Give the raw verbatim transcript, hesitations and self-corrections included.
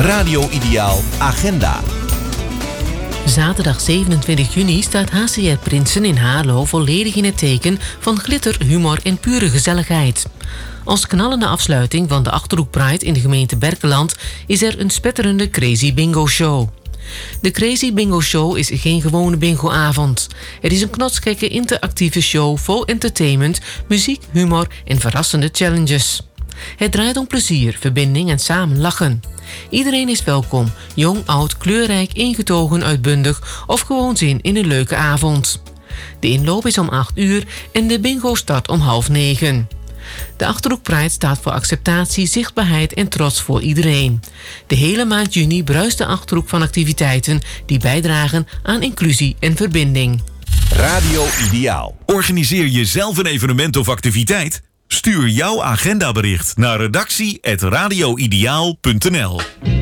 Radio Ideaal Agenda. Zaterdag zevenentwintig juni staat H C R Prinsen in Haarlo volledig in het teken van glitter, humor en pure gezelligheid. Als knallende afsluiting van de Achterhoek Pride in de gemeente Berkeland is er een spetterende Crazy Bingo Show. De Crazy Bingo Show is geen gewone bingoavond. Het is een knotsgekke interactieve show vol entertainment, muziek, humor en verrassende challenges. Het draait om plezier, verbinding en samen lachen. Iedereen is welkom, jong, oud, kleurrijk, ingetogen, uitbundig of gewoon zin in een leuke avond. De inloop is om acht uur en de bingo start om half negen. De Achterhoek Pride staat voor acceptatie, zichtbaarheid en trots voor iedereen. De hele maand juni bruist de Achterhoek van activiteiten die bijdragen aan inclusie en verbinding. Radio Ideaal. Organiseer je zelf een evenement of activiteit? Stuur jouw agendabericht naar redactie apenstaartje radio ideaal punt n l.